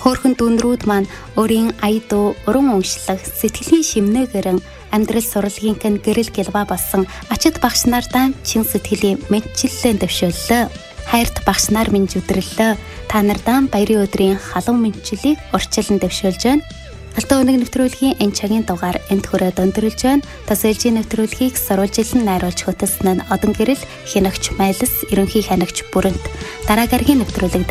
Хөөрхөн дүнрүүд маань өөрийн аяд уран уншлаг, сэтгэлийн шимнээгэрэн амьдрал сурлагын гэрэл гэлба болсон ачид багш нартаа чин сэтгэлийн мэдчиллэн дэвшүүллээ. Хайрт багш нар минь зүдэрлээ. Та нартай баярын өдрийн халуун мэдчилийг урьдчилан дэвшүүлж байна. Алтан өнөг нэвтрүүлгийн энэ цагийн дугаар энд хүрээд өндөрлж байна. Тасэлжийн нэвтрүүлгийг сурвалжилан найруулж хөтөлсөн нь Одон гэрэл хянагч Майлс, ерөнхий хянагч Бүрэнт. Дараа гарагийн нэвтрүүлэг